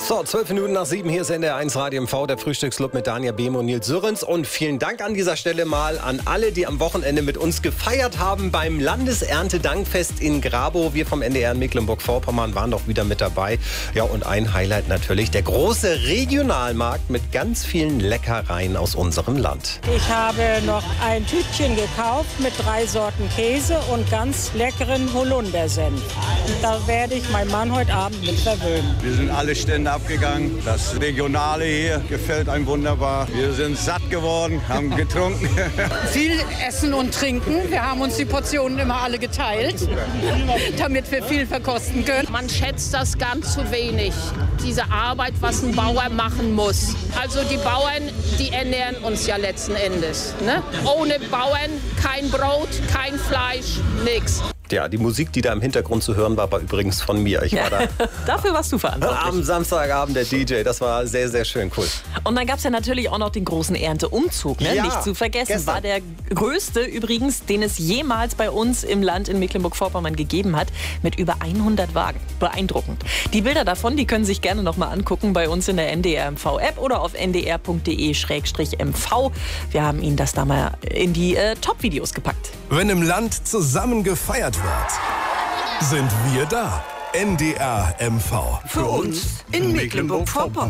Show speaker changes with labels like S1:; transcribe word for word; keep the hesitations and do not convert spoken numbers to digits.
S1: So, zwölf Minuten nach sieben, hier ist N D R eins Radio M V, der Frühstücksclub mit Dania Behm und Nils Sörens. Und vielen Dank an dieser Stelle mal an alle, die am Wochenende mit uns gefeiert haben beim Landeserntedankfest in Grabow. Wir vom N D R in Mecklenburg-Vorpommern waren doch wieder mit dabei. Ja, und ein Highlight natürlich, der große Regionalmarkt mit ganz vielen Leckereien aus unserem Land.
S2: Ich habe noch ein Tütchen gekauft mit drei Sorten Käse und ganz leckeren Holundersenf. Da werde ich meinen Mann heute Abend mit verwöhnen.
S3: Wir sind alle Stände abgegangen. Das Regionale hier gefällt einem wunderbar. Wir sind satt geworden, haben getrunken.
S4: Viel essen und trinken. Wir haben uns die Portionen immer alle geteilt, damit wir viel verkosten können.
S5: Man schätzt das ganz zu wenig, diese Arbeit, was ein Bauer machen muss. Also die Bauern, die ernähren uns ja letzten Endes. Ne? Ohne Bauern kein Brot, kein Fleisch, nichts.
S1: Ja, die Musik, die da im Hintergrund zu hören war, war übrigens von mir. Ich war da.
S6: Dafür warst du verantwortlich.
S1: Am Samstagabend der D J. Das war sehr, sehr schön. Cool.
S6: Und dann gab es ja natürlich auch noch den großen Ernteumzug. Ne?
S1: Ja,
S6: Nicht zu vergessen.
S1: gestern.
S6: War der größte übrigens, den es jemals bei uns im Land in Mecklenburg-Vorpommern gegeben hat. Mit über hundert Wagen. Beeindruckend. Die Bilder davon, die können Sie sich gerne noch mal angucken bei uns in der N D R M V-App oder auf n d r punkt d e slash m v. Wir haben Ihnen das da mal in die äh, Top-Videos gepackt.
S7: Wenn im Land zusammen gefeiert wird, sind wir da. N D R M V.
S8: Für uns in Mecklenburg-Vorpommern.